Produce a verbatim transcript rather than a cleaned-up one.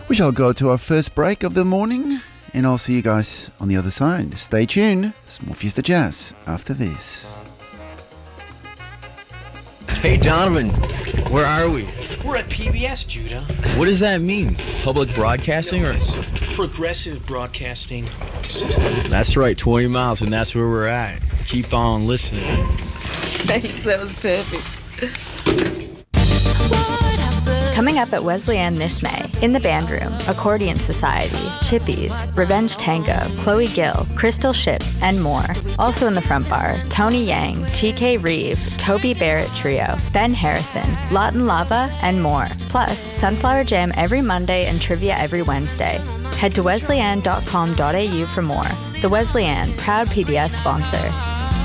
We shall go to our first break of the morning, and I'll see you guys on the other side. Stay tuned. There's more Fiesta Jazz after this. Hey, Donovan, where are we? We're at P B S, Judah. What does that mean? Public broadcasting or? Progressive broadcasting. That's right, twenty miles, and that's where we're at. Keep on listening. Thanks, that was perfect. Coming up at Wesleyan this May, In the Band Room, Accordion Society, Chippies, Revenge Tango, Chloe Gill, Crystal Ship, and more. Also in the front bar, Tony Yang, T K Reeve, Toby Barrett Trio, Ben Harrison, Lawton Lava, and more. Plus, Sunflower Jam every Monday and trivia every Wednesday. Head to wesleyan dot com dot a u for more. The Wesleyan, proud P B S sponsor.